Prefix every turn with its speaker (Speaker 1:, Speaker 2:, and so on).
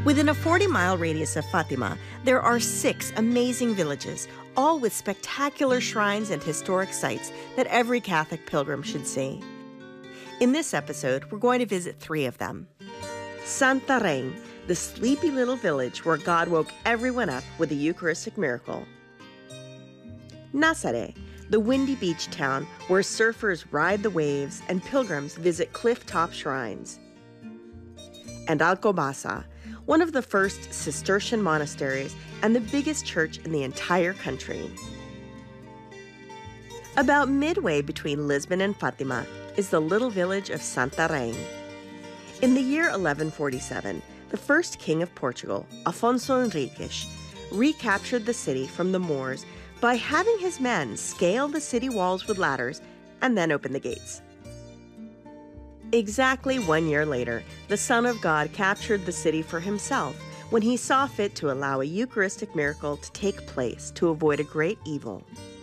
Speaker 1: Within a 40-mile radius of Fatima, there are 6 amazing villages, all with spectacular shrines and historic sites that every Catholic pilgrim should see. In this episode, we're going to visit 3 of them. Santarém, the sleepy little village where God woke everyone up with a Eucharistic miracle. Nazaré, the windy beach town where surfers ride the waves and pilgrims visit cliff-top shrines. And Alcobaça, one of the first Cistercian monasteries and the biggest church in the entire country. About midway between Lisbon and Fatima is the little village of Santarém. In the year 1147, the first king of Portugal, Afonso Henriques, recaptured the city from the Moors by having his men scale the city walls with ladders and then open the gates. Exactly 1 year later, the Son of God captured the city for himself when he saw fit to allow a Eucharistic miracle to take place to avoid a great evil.